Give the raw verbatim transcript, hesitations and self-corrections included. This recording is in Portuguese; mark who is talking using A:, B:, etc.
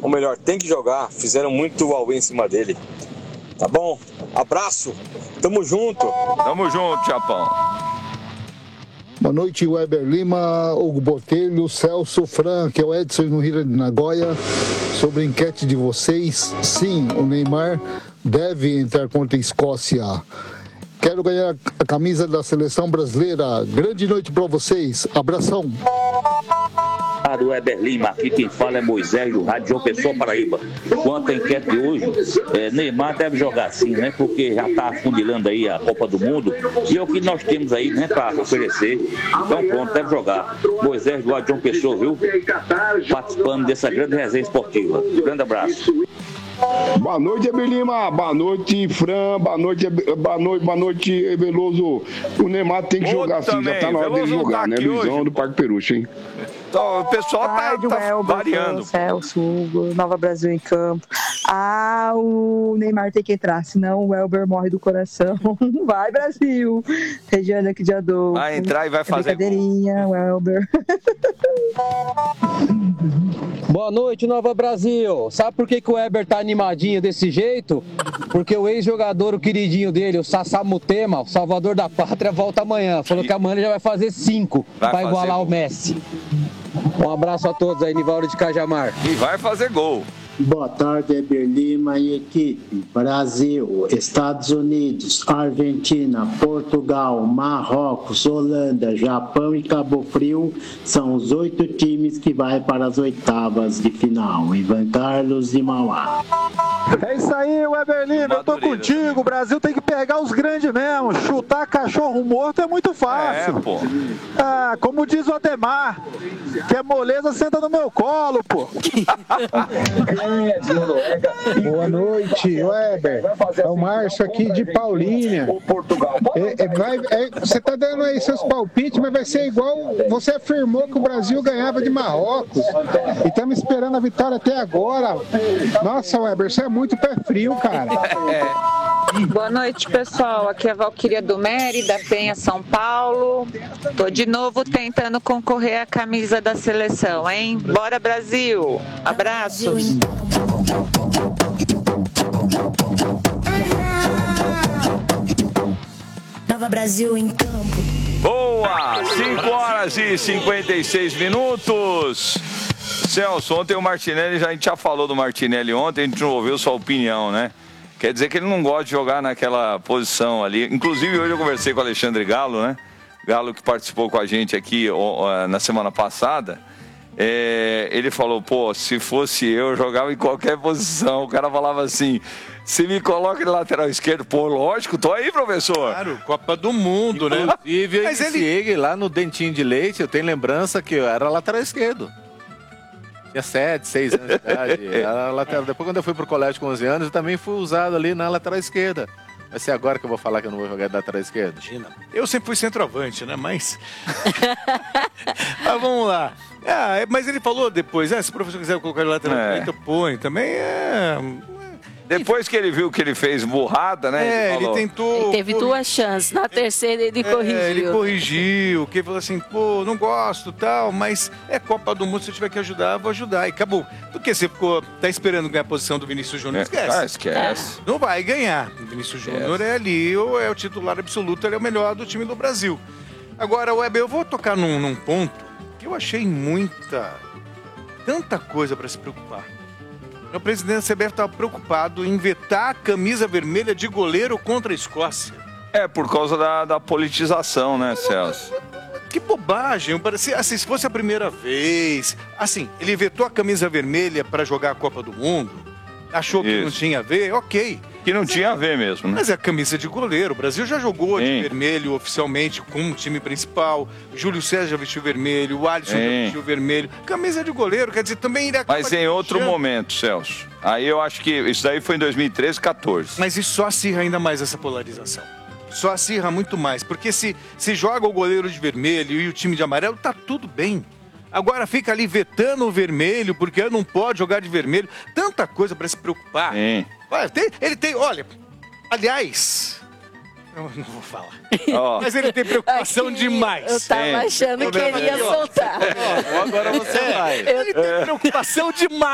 A: ou melhor, tem que jogar. Fizeram muito Huawei em cima dele. Tá bom? Abraço. Tamo junto.
B: Tamo junto, Japão.
C: Boa noite, Weber Lima, Hugo Botelho, Celso Fran, que é o Edson no Rio de Nagoya. Sobre a enquete de vocês, sim, o Neymar deve entrar contra a Escócia. Quero ganhar a camisa da seleção brasileira. Grande noite para vocês. Abração.
D: Do Weber Lima, aqui quem fala é Moisés do Rádio João Pessoa, Paraíba. Quanto à enquete de hoje, é, Neymar deve jogar sim, né? Porque já está afundilando aí a Copa do Mundo e é o que nós temos aí, né, para oferecer. Então pronto, deve jogar. Moisés do Rádio João Pessoa, viu? Participando dessa grande resenha esportiva. Grande abraço.
E: Boa noite, Weber Lima. Boa noite, Fran. Boa noite, boa noite, boa noite, Veloso. O Neymar tem que jogar sim, já tá na hora dele jogar, né? Luizão do Parque Peruche, hein?
B: Então, o pessoal tá, tá
F: Elber,
B: variando.
F: Celso, Hugo, Nova Brasil em campo. Ah, o Neymar tem que entrar, senão o Elber morre do coração. Vai, Brasil! Regiane aqui de Adolfo.
B: Vai entrar e vai fazer.
F: Brincadeirinha, o Elber.
G: Boa noite, Nova Brasil. Sabe por que, que o Weber tá animadinho desse jeito? Porque o ex-jogador, o queridinho dele, o Sassá Mutema, o salvador da pátria, volta amanhã. Falou que amanhã ele já vai fazer cinco para igualar o Messi. Um abraço a todos aí, Nivaldo de Cajamar.
B: E vai fazer gol.
H: Boa tarde, Weber Lima e equipe. Brasil, Estados Unidos, Argentina, Portugal, Marrocos, Holanda, Japão e Cabo Frio são os oito times que vai para as oitavas de final. Ivan Carlos de Mauá.
I: É isso aí, Weber Lima, eu tô contigo. O Brasil tem que pegar os grandes mesmo. Chutar cachorro morto é muito fácil.
B: É, pô.
I: Ah, como diz o Ademar, que é moleza, senta no meu colo, pô.
C: Boa noite, Weber. É o Márcio aqui de Paulínia. É, é, vai, é, você tá dando aí seus palpites, mas vai ser igual você afirmou que o Brasil ganhava de Marrocos. E estamos esperando a vitória até agora. Nossa, Weber, você é muito pé frio, cara.
J: Boa noite, pessoal. Aqui é a Valquíria do Mérida, Penha, São Paulo. Tô de novo tentando concorrer à camisa da seleção, hein? Bora, Brasil! Abraços!
K: Nova Brasil em campo.
B: Boa! cinco horas e cinquenta e seis minutos. Celso, ontem o Martinelli, já, a gente já falou do Martinelli ontem, a gente não ouviu sua opinião, né? Quer dizer que ele não gosta de jogar naquela posição ali. Inclusive, hoje eu conversei com o Alexandre Galo, né? Galo que participou com a gente aqui ó, na semana passada. É, ele falou, pô, se fosse eu, eu jogava em qualquer posição. O cara falava assim, se me coloca de lateral esquerdo, pô, lógico, tô aí, professor.
L: Claro, Copa do Mundo, né?
M: Inclusive,
L: Mas
M: eu iniciei ele... lá no Dentinho de Leite, eu tenho lembrança que eu era lateral esquerdo. Tinha sete, seis anos de idade. Era lateral... Depois, quando eu fui pro colégio com onze anos, eu também fui usado ali na lateral esquerda. Vai ser agora que eu vou falar que eu não vou jogar de lateral esquerdo?
L: Imagina. Eu sempre fui centroavante, né? Mas... mas vamos lá. Ah, mas ele falou depois, ah, se o professor quiser colocar de lateral
B: É.
L: esquerdo, põe. Também é...
B: Depois que ele viu que ele fez burrada, né?
L: É,
B: ele,
L: ele
B: falou,
L: tentou...
N: Ele teve duas chances. Na terceira ele corrigiu.
L: É, ele corrigiu, que ele falou assim, pô, não gosto tal, mas é Copa do Mundo, se eu tiver que ajudar, eu vou ajudar. E acabou. Porque você ficou, tá esperando ganhar a posição do Vinícius Júnior, esquece.
B: Ah, esquece.
L: Não vai ganhar. O Vinícius Júnior é ali, ou é o titular absoluto, ele é o melhor do time do Brasil. Agora, Weber, eu vou tocar num, num ponto que eu achei muita, tanta coisa para se preocupar. O presidente da C B F estava preocupado em vetar a camisa vermelha de goleiro contra a Escócia.
B: É, por causa da, da politização, né, Celso?
L: Que bobagem, parecia, assim, se fosse a primeira vez. Assim, ele vetou a camisa vermelha para jogar a Copa do Mundo, achou que
B: Isso.
L: não tinha a ver, ok.
B: Que não tinha a ver mesmo, né?
L: Mas é a camisa de goleiro. O Brasil já jogou
B: Sim.
L: de vermelho oficialmente com o time principal. Júlio César já vestiu vermelho, o Alisson
B: Sim.
L: já vestiu vermelho. Camisa de goleiro, quer dizer, também ele acaba
B: Mas em outro
L: deixando.
B: momento, Celso. Aí eu acho que isso daí foi em dois mil e treze, quatorze.
L: Mas isso só acirra ainda mais essa polarização. Só acirra muito mais. Porque se, se joga o goleiro de vermelho e o time de amarelo, tá tudo bem. Agora fica ali vetando o vermelho, porque não pode jogar de vermelho. Tanta coisa para se preocupar.
B: Sim.
L: Olha, tem, ele tem, olha, aliás, eu não vou falar.
B: Oh.
L: Mas ele tem preocupação
N: Aqui,
L: demais.
N: eu tava
B: Sim.
N: achando que ele ia soltar.
M: Agora você vai.
L: Ele tem preocupação demais.